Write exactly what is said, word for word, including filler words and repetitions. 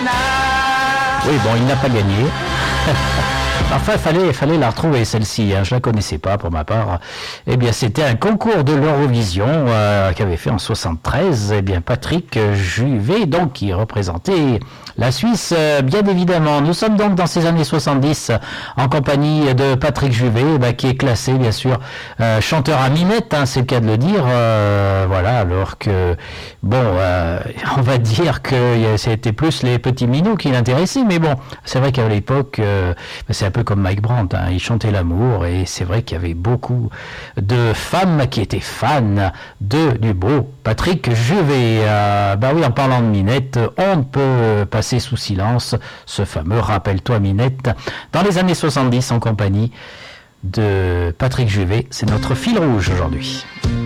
Oui, bon, il n'a pas gagné. Enfin, fallait, fallait la retrouver celle-ci. Hein. Je la connaissais pas pour ma part. Eh bien, c'était un concours de l'Eurovision euh, qu'avait fait en soixante-treize. Eh bien, Patrick Juvet, donc, qui représentait la Suisse, euh, bien évidemment. Nous sommes donc dans ces années soixante-dix en compagnie de Patrick Juvet, bah, qui est classé, bien sûr, euh, chanteur à minette, hein, c'est le cas de le dire. Euh, voilà, alors que, bon, euh, on va dire que c'était plus les petits minots qui l'intéressaient, mais bon, c'est vrai qu'à l'époque, euh, c'est un peu comme Mike Brandt, hein, il chantait l'amour, et c'est vrai qu'il y avait beaucoup de femmes qui étaient fans de du beau Patrick Juvet. Euh, bah oui, en parlant de minette, on ne peut passer sous silence ce fameux Rappelle-toi Minette dans les années soixante-dix en compagnie de Patrick Juvet. C'est notre fil rouge aujourd'hui.